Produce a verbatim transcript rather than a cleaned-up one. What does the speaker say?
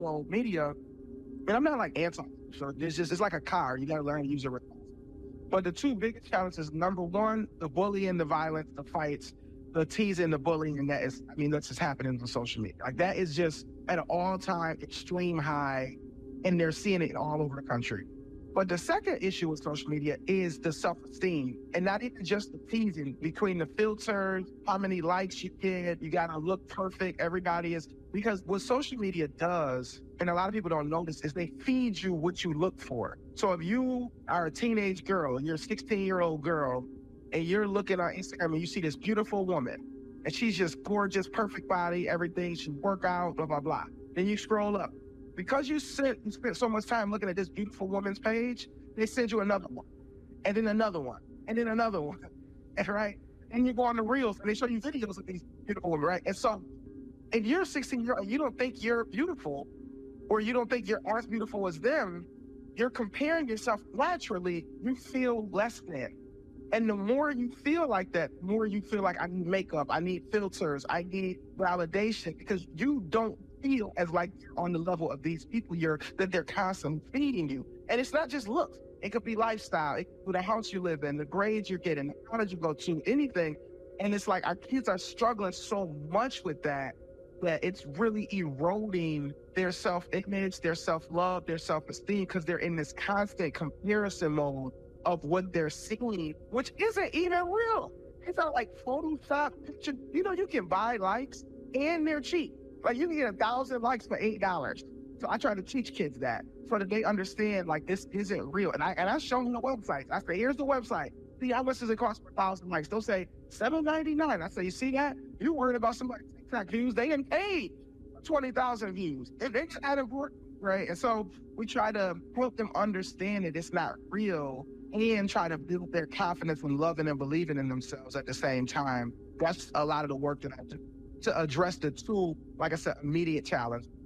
Well, media, and I'm not like anti, so it's just, it's like a car. You got to learn to use it. But the two biggest challenges, number one, the bullying, the violence, the fights, the teasing, the bullying, and that is, I mean, that's just happening on social media. Like that is just at an all-time extreme high, and they're seeing it all over the country. But the second issue with social media is the self-esteem, and not even just the teasing between the filters, how many likes you get, you gotta look perfect, everybody is, because what social media does, and a lot of people don't notice, is they feed you what you look for. So if you are a teenage girl, and you're a sixteen-year-old girl, and you're looking on Instagram and you see this beautiful woman, and she's just gorgeous, perfect body, everything, she work out, blah, blah, blah. Then you scroll up. Because you sit and spent so much time looking at this beautiful woman's page, they send you another one, and then another one, and then another one, and right? And you go on the reels, and they show you videos of these beautiful women, right? And so, if you're sixteen years old, you don't think you're beautiful, or you don't think you're as beautiful as them, you're comparing yourself naturally, you feel less than. And the more you feel like that, the more you feel like I need makeup, I need filters, I need validation, because you don't feel as like you're on the level of these people you're that they're constantly feeding you. And it's not just looks. It could be lifestyle, it could be the house you live in, the grades you're getting, the college you go to, anything. And it's like our kids are struggling so much with that, that it's really eroding their self-image, their self-love, their self-esteem, because they're in this constant comparison mode of what they're seeing, which isn't even real. It's not like Photoshop picture. You know, you can buy likes and they're cheap. Like you can get a thousand likes for eight dollars. So I try to teach kids that so that they understand like this isn't real. And I and I show them the website. I say, here's the website. See how much does it cost for a thousand likes? They'll say seven ninety-nine. I say, you see that? You worried about somebody's TikTok views? They didn't pay twenty thousand views. And they just added work, right? And so we try to help them understand that it's not real and try to build their confidence and loving and believing in themselves at the same time. That's a lot of the work that I do to address the two, like I said, immediate challenge.